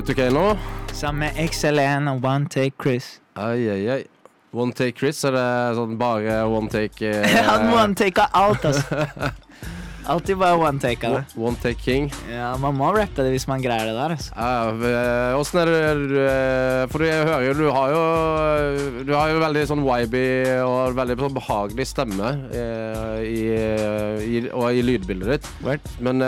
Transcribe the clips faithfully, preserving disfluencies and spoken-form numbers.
Ok nå? Sammen med X L one og One Take Chris. Ai, ai, ai. One Take Chris, er det sånn bare one take... Eh... Han one take av alt, altså. Alltid bare one take av det. One Take King. Ja, man må rappe det hvis man greier det der, altså. Ja, hvordan er det, for jeg hører jo, du har jo, du har jo veldig sånn vibe og veldig sånn behagelig stemme i, i, og i lydbildet ditt. Right. Men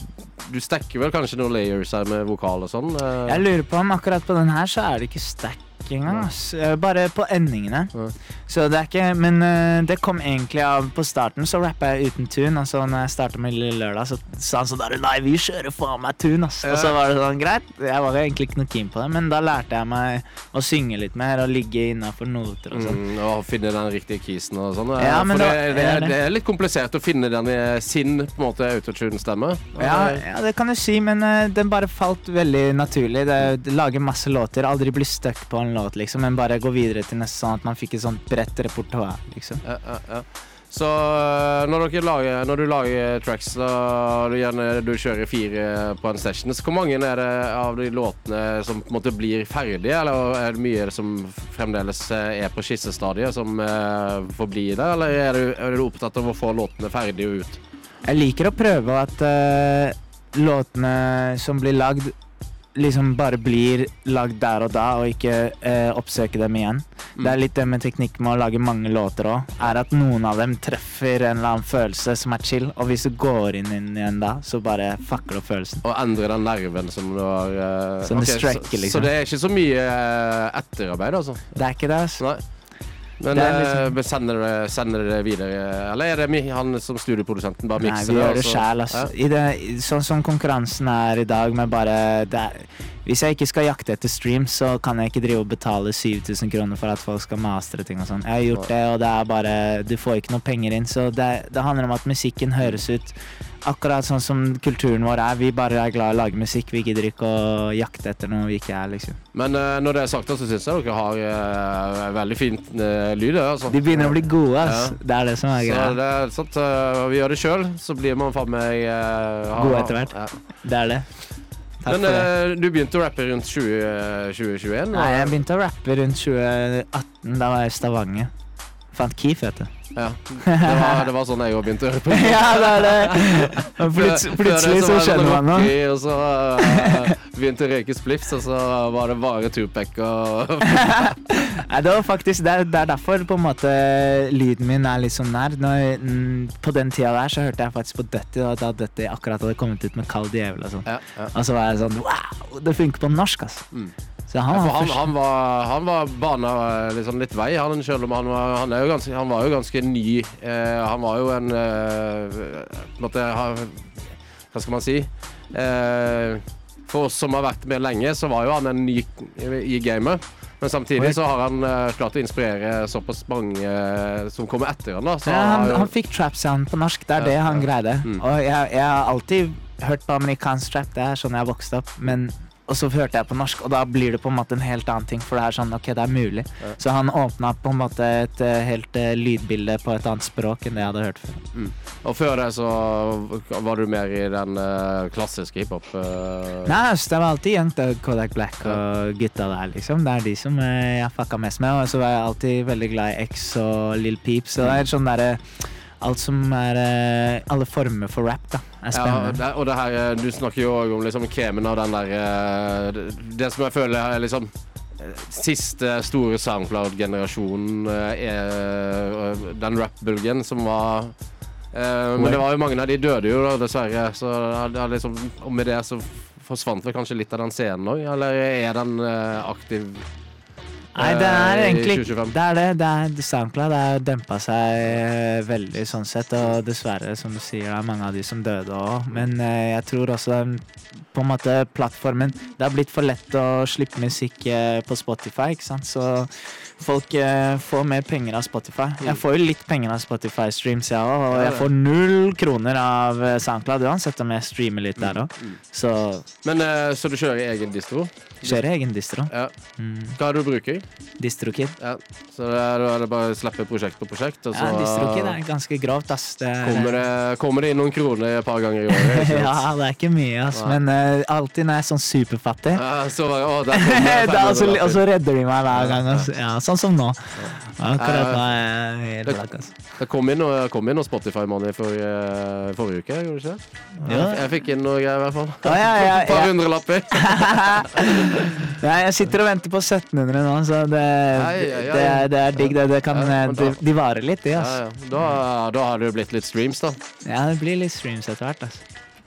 du stekker vel kanskje noen layers her med vokal og sånn? Jeg lurer på om akkurat på den her så er det ikke stack engang, altså. Bare på endingene. Ja. Så det er ikke, men uh, det kom egentlig av på starten, så rappet jeg uten tune, og så når jeg startet med Lille Lørdag, så sa han sånn der, nei, vi kjører faen meg tune, ass. Ja. Og så var det sånn, greit, jeg var egentlig ikke noe keen på det, men da lærte jeg meg å synge litt mer, og ligge innenfor noter og sånn. Mm, og finne den riktige kisen og sånn. Ja, men for da, det, det, er, det er litt komplisert å finne den i sin, på en måte, autotune-stemme. Ja, ja, det kan du si, men uh, den bare falt veldig naturlig. Det, det lager masse låter, aldri bli stuck på en låt, liksom, men bare gå videre til neste, sånn at man fikk et sånt bredt repertoire, liksom. Ja, ja, ja. Så når, dere lager, når du lager tracks, og du, gjerne, du kjører fire på en session, så hvor mange er det av de låtene som på en måte blir ferdige, eller er det mye som fremdeles er på skissestadiet som uh, får bli det, eller er du, er du opptatt av å få låtene ferdige ut? Jeg liker å prøve at uh, låtene som blir lagd liksom bare blir lagd der og da, og ikke eh, oppsøke dem igjen. Mm. Det er litt det med teknikk med å lage mange låter også, er at noen av dem treffer en eller annen følelse som er chill, og hvis du går inn, inn igjen da, så bare fucker du følelsen. Og endre den nerven som du har... Uh, som okay, det strekker, liksom. Så, så det er ikke så mye uh, etterarbeid, altså? Det er ikke det, altså. Nei. Men liksom... uh, sender, det, sender det videre, eller er det han som studioprodusenten bare mikser det? Nei, vi gjør det selv, altså. Ja. I det, sånn som konkurransen er i dag med bare... Det er, hvis jeg ikke skal jakte etter streams, så kan jeg ikke drive og betale syv tusen kroner for at folk skal mastere ting og sånn. Jeg har gjort det, og det er bare... Du får ikke noe penger inn, så det, det handler om at musikken høres ut akkurat sånn som kulturen vår er. Vi bare er glad i å lage musikk, vi gidder ikke å jakte etter noe vi ikke er, liksom. Men uh, når det er sagt, så synes jeg dere har uh, veldig fint uh, lyd, altså. De begynner å bli gode, altså. Ja. Det er det som er greia. Så det er sånn at uh, vi gjør det selv, så blir man faen meg... Uh, gode etter hvert. Ja. Det er det. Takk Men uh, du begynte å rappe rundt tjue tjueen? Nei, jeg begynte å rappe rundt tjue atten, da var jeg i Stavanger. Fant Keef, vet du. Ja, det var, det var sånn jeg også begynte å rappe. Ja, det er det. Plut, plutselig så skjønner man noe. Og så uh, begynte å røyke spliffs, og så var det bare Tupac og... Nei, det var faktisk, det er, det er derfor på en måte lyden min er litt sånn nær. Når, mm, på den tida der så hørte jeg faktisk på Dutty, og da Dutty akkurat hadde kommet ut med Kald Djevel og sånn. Ja, ja. Og så var jeg sånn, wow, det funker på norsk, altså. Mm. Så han, ja, han, han, var, han var bana liksom litt vei, han, selv om han var, han, er jo ganske, han var jo ganske ny. Eh, han var jo en eh, måtte, hva skal man si? Eh, for oss som har vært med lenge, så var jo han en ny i gamet. Men samtidig så har han uh, klart å inspirere såpass mange uh, som kommer etter han da. Så ja, han, han, han fikk trap sound på norsk, det er ja, det han ja. greide. Mm. Og jeg, jeg har alltid hørt på amerikansk trap, det er sånn jeg har vokst opp, men... Og så hørte jeg på norsk, og da blir det på en måte en helt annen ting, for det er sånn, ok, det er mulig. Ja. Så han åpnet på en måte et uh, helt uh, lydbilde på et annet språk enn det jeg hadde hørt før. Mm. Og før det så var du mer i den uh, klassiske hiphop? Uh... Nei, altså, det var alltid Young Thug, Kodak Black og gutta der, liksom. Det er de som uh, jeg fucka mest med, og så var jeg alltid veldig glad i X og Lil Peep, så det er sånn der... Alt som er, alle former for rap da, er spennende. Ja, det, og det her, du snakker jo også om liksom kremen av den der, det som jeg føler er liksom siste store SoundCloud-generasjonen er den rap-bulgen som var, men det var jo mange av de døde jo da, dessverre, så det er liksom, og med det så forsvant vel kanskje litt av den scenen også, eller er den aktiv? Nei, det er egentlig det er det, det er SoundCloud, det har dempet seg veldig sånn sett, og dessverre, som du sier, det er mange av de som døde også, men jeg tror også på en måte plattformen, det har blitt for lett å slippe musikk på Spotify, ikke sant, så folk får mer penger av Spotify. Jeg får jo litt penger av Spotify-streams, ja, og jeg får null kroner av SoundCloud, uansett om jeg streamer litt der også. Så... Men så du kjører egen distro? Kjører egen distro. Ja. Hva er det du bruker? DistroKid? DistroKid. Ja, så det er, da er det bare å slippe prosjekt på prosjekt, og så Ja, DistroKid er ganske grovt, ass. Det er, kommer, det, kommer det inn noen kroner et par ganger i året. ikke ja, sant? det er ikke mye, ass. Nei. Men uh, alltid når jeg er sånn superfattig, Ja, så var det, å, der kom det da, og, så, fem hundre og så redder de meg hver gang, ass. Ja, sånn som nå. Akkurat nå Ja, er jeg helt blakk, ass. Det kom inn noe, kom inn noe Spotify-money for, uh, forrige uke, gjorde det ikke? Ja. Jeg, jeg fikk inn noe greier i hvert fall. Å, ja, ja, Et par ja. hundre lapper. Nei, jeg sitter og venter på sytten hundre nå, så det, Nei, ja, ja, det, er, det er digg. Det, det kan, Ja, men da- de, de varer litt, de, Ja, ass. ja. Da, da har det jo blitt litt streams, da. Ja, det blir litt streams etter hvert, ass.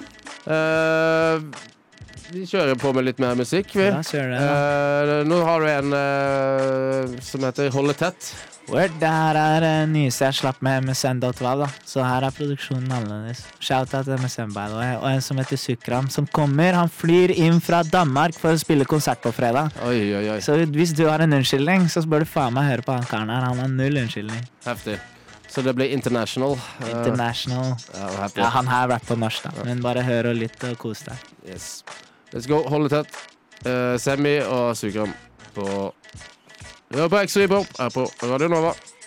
Eh, vi kjører på med litt mer musikk, vi. Ja, kjør det, da. Eh, nå har du en eh, som heter Holde tett. Word, det her er det nyeste jeg slapp med M S N dot W A V, da. Så her er produksjonen annerledes. Shout-out til M S N, by the way. Og en som heter Sukram, som kommer. Han flyr inn fra Danmark for å spille konsert på fredag. Oi, oi, oi. Så hvis du har en unnskyldning, så bør du faen meg høre på han karen her. Han har null unnskyldning. Heftig. Så det blir international. Eh, International. ja, og happy. Ja, han her rapper på norsk, da. Men bare hør og lytt og kos deg. Yes. Let's go. Holde tett. Eh, Semi og Sukram på Ja, på X-Ray Pop her på Radio Nova.